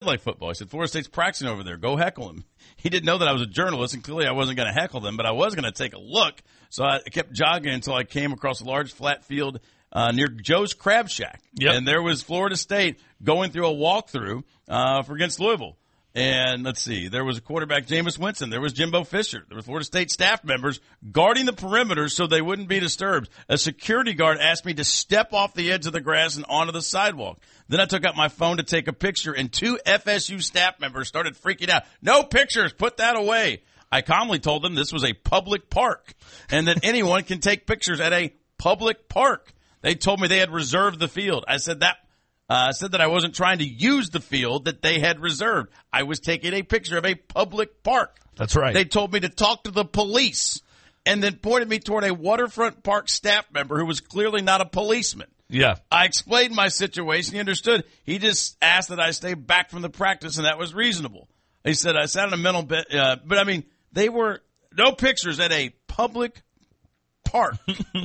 like football. He said, Florida State's practicing over there. Go heckle him. He didn't know that I was a journalist, and clearly I wasn't going to heckle them, but I was going to take a look. So I kept jogging until I came across a large flat field near Joe's Crab Shack. Yep. And there was Florida State going through a walkthrough for against Louisville. And let's see, there was a quarterback, Jameis Winston. There was Jimbo Fisher. There were Florida State staff members guarding the perimeter so they wouldn't be disturbed. A security guard asked me to step off the edge of the grass and onto the sidewalk. Then I took out my phone to take a picture, and 2 FSU staff members started freaking out. No pictures, put that away. I calmly told them this was a public park and that anyone can take pictures at a public park. They told me they had reserved the field. I said that I wasn't trying to use the field that they had reserved. I was taking a picture of a public park. That's right. They told me to talk to the police and then pointed me toward a waterfront park staff member who was clearly not a policeman. Yeah. I explained my situation. He understood. He just asked that I stay back from the practice, and that was reasonable. He said I sat in a mental bit, but I mean, they were no pictures at a public park.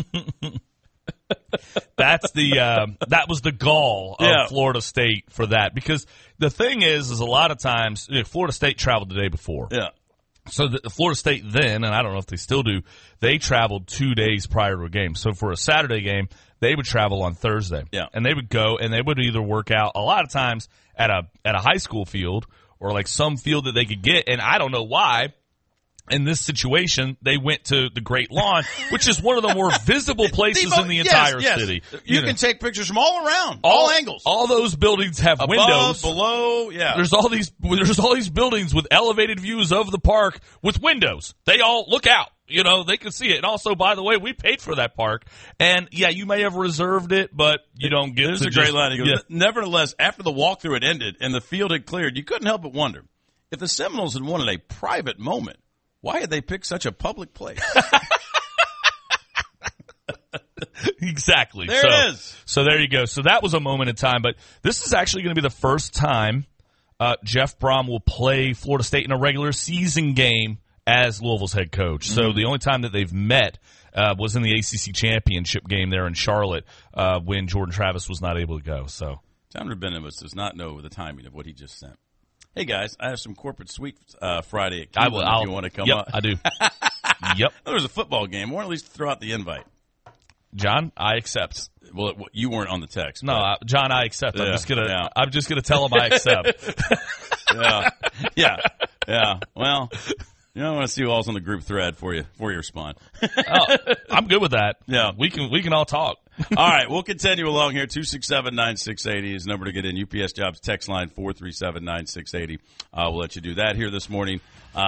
That's that was the gall of Florida State for that, because the thing is a lot of times Florida State traveled the day before. Yeah. So the Florida State then, and I don't know if they still do, they traveled 2 days prior to a game. So for a Saturday game, they would travel on Thursday. Yeah. And they would go and they would either work out a lot of times at a high school field or like some field that they could get. And I don't know why. In this situation, they went to the Great Lawn, which is one of the more visible places in the entire city. You can take pictures from all around, all angles. All those buildings have above, windows. Below, yeah. There's all these buildings with elevated views of the park with windows. They all look out. You know, they can see it. And also, by the way, we paid for that park. And, yeah, you may have reserved it, but you don't get There's to a great line. He goes, nevertheless, after the walkthrough had ended and the field had cleared, you couldn't help but wonder, if the Seminoles had wanted a private moment, why had they picked such a public place? Exactly. There it is. So there you go. So that was a moment in time. But this is actually going to be the first time Jeff Brom will play Florida State in a regular season game as Louisville's head coach. Mm-hmm. So the only time that they've met was in the ACC championship game there in Charlotte when Jordan Travis was not able to go. So John Rabinowitz does not know the timing of what he just sent. Hey, guys, I have some corporate suite Friday at Cleveland if you want to come up. I do. Yep. There was a football game. Or at least throw out the invite. John, I accept. Well, you weren't on the text. No, John, I accept. Yeah, I'm just gonna tell him I accept. Yeah. Well, you know, I want to see who all's on the group thread for you respond. I'm good with that. Yeah, we can all talk. All right, we'll continue along here. 267-9680 is the number to get in. UPS Jobs text line 437-9680. We'll let you do that here this morning. We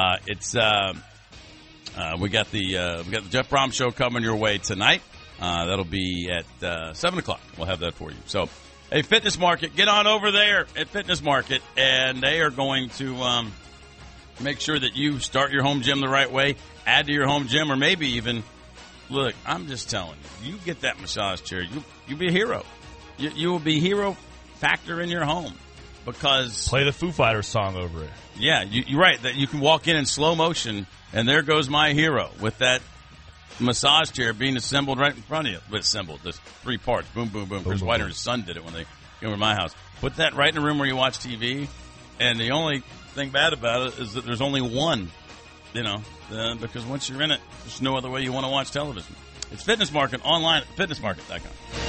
got the Jeff Brom show coming your way tonight. That'll be at 7:00. We'll have that for you. So, hey, Fitness Market, get on over there at Fitness Market, and they are going to make sure that you start your home gym the right way, add to your home gym, or maybe even. Look, I'm just telling you, you get that massage chair, you'll be a hero. You will be hero factor in your home because play the Foo Fighters song over it. Yeah, you're right. That you can walk in slow motion, and there goes my hero with that massage chair being assembled right in front of you. But assembled, there's 3 parts. Boom, boom, boom. Chris White and his son did it when they came over to my house. Put that right in the room where you watch TV, and the only thing bad about it is that there's only one. You know, because once you're in it, there's no other way you want to watch television. It's Fitness Market online at fitnessmarket.com.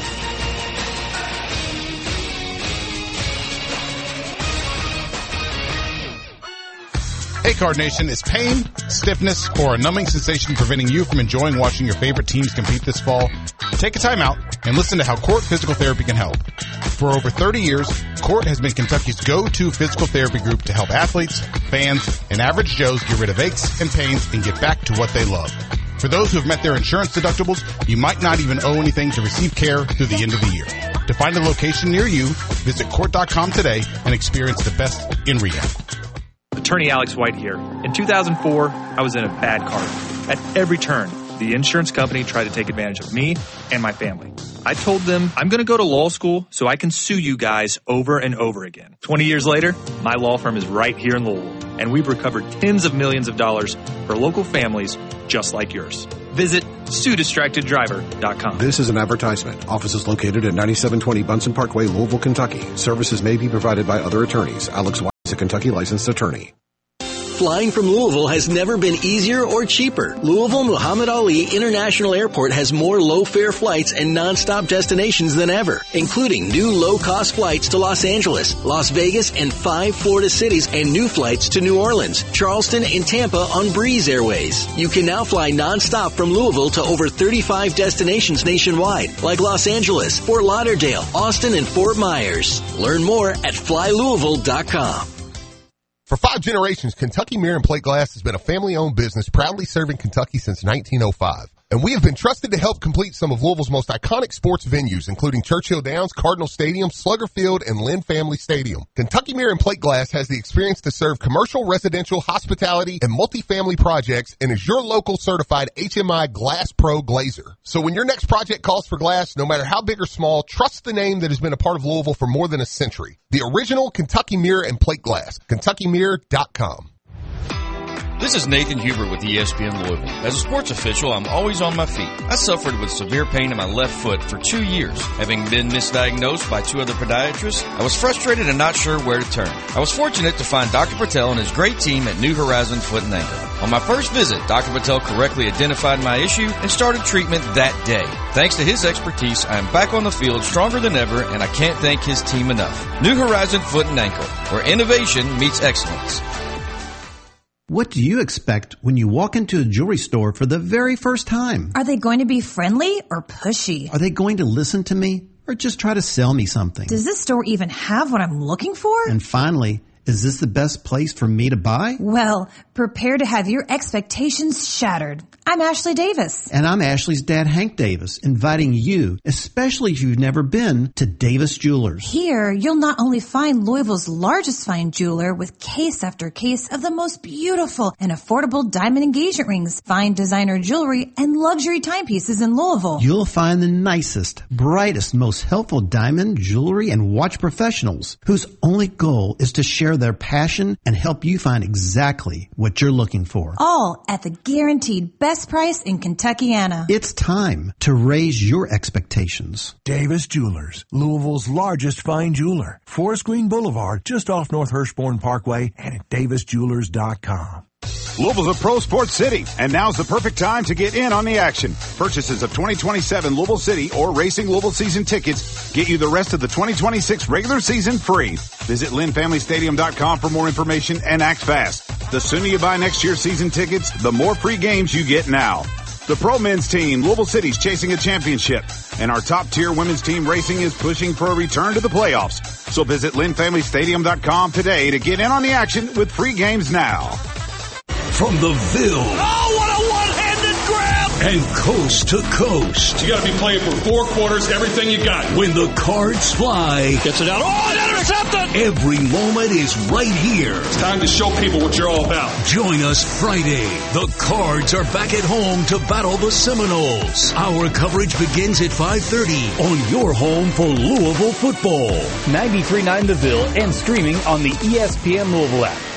Hey, Card Nation, is pain, stiffness, or a numbing sensation preventing you from enjoying watching your favorite teams compete this fall? Take a time out and listen to how Court Physical Therapy can help. For over 30 years, Court has been Kentucky's go-to physical therapy group to help athletes, fans, and average Joes get rid of aches and pains and get back to what they love. For those who have met their insurance deductibles, you might not even owe anything to receive care through the end of the year. To find a location near you, visit Court.com today and experience the best in rehab. Attorney Alex White here. In 2004, I was in a bad car. At every turn, the insurance company tried to take advantage of me and my family. I told them I'm going to go to law school so I can sue you guys over and over again. 20 years later, my law firm is right here in Louisville, and we've recovered tens of millions of dollars for local families just like yours. Visit SueDistractedDriver.com. This is an advertisement. Offices located at 9720 Bunsen Parkway, Louisville, Kentucky. Services may be provided by other attorneys. Alex White a Kentucky licensed attorney. Flying from Louisville has never been easier or cheaper. Louisville Muhammad Ali International Airport has more low-fare flights and non-stop destinations than ever, including new low-cost flights to Los Angeles, Las Vegas, and 5 Florida cities, and new flights to New Orleans, Charleston, and Tampa on Breeze Airways. You can now fly non-stop from Louisville to over 35 destinations nationwide, like Los Angeles, Fort Lauderdale, Austin, and Fort Myers. Learn more at flylouisville.com. For 5 generations, Kentucky Mirror and Plate Glass has been a family-owned business proudly serving Kentucky since 1905. And we have been trusted to help complete some of Louisville's most iconic sports venues, including Churchill Downs, Cardinal Stadium, Slugger Field, and Lynn Family Stadium. Kentucky Mirror and Plate Glass has the experience to serve commercial, residential, hospitality, and multifamily projects and is your local certified HMI Glass Pro glazer. So when your next project calls for glass, no matter how big or small, trust the name that has been a part of Louisville for more than a century. The original Kentucky Mirror and Plate Glass. KentuckyMirror.com. This is Nathan Huber with ESPN Louisville. As a sports official, I'm always on my feet. I suffered with severe pain in my left foot for 2 years. Having been misdiagnosed by 2 other podiatrists, I was frustrated and not sure where to turn. I was fortunate to find Dr. Patel and his great team at New Horizon Foot and Ankle. On my first visit, Dr. Patel correctly identified my issue and started treatment that day. Thanks to his expertise, I am back on the field stronger than ever, and I can't thank his team enough. New Horizon Foot and Ankle, where innovation meets excellence. What do you expect when you walk into a jewelry store for the very first time? Are they going to be friendly or pushy? Are they going to listen to me or just try to sell me something? Does this store even have what I'm looking for? And finally, is this the best place for me to buy? Well, prepare to have your expectations shattered. I'm Ashley Davis. And I'm Ashley's dad, Hank Davis, inviting you, especially if you've never been, to Davis Jewelers. Here, you'll not only find Louisville's largest fine jeweler with case after case of the most beautiful and affordable diamond engagement rings, fine designer jewelry, and luxury timepieces in Louisville. You'll find the nicest, brightest, most helpful diamond, jewelry, and watch professionals whose only goal is to share their passion and help you find exactly what you're looking for. All at the guaranteed best price in Kentuckiana. It's time to raise your expectations. Davis Jewelers, Louisville's largest fine jeweler. Forest Green Boulevard, just off North Hirschborn Parkway, and at davisjewelers.com. Louisville's a pro sports city, and now's the perfect time to get in on the action. Purchases of 2027 Louisville City or Racing Louisville season tickets get you the rest of the 2026 regular season free. Visit LynnFamilyStadium.com for more information and act fast. The sooner you buy next year's season tickets, the more free games you get now. The pro men's team, Louisville City's chasing a championship, and our top-tier women's team racing is pushing for a return to the playoffs. So visit LynnFamilyStadium.com today to get in on the action with free games now. From the Ville. Oh, what a one-handed grab! And coast to coast. You got to be playing for 4 quarters, everything you got. When the Cards fly. Gets it out. Oh, intercepted! Every moment is right here. It's time to show people what you're all about. Join us Friday. The Cards are back at home to battle the Seminoles. Our coverage begins at 5:30 on your home for Louisville football. 93.9 The Ville and streaming on the ESPN Louisville app.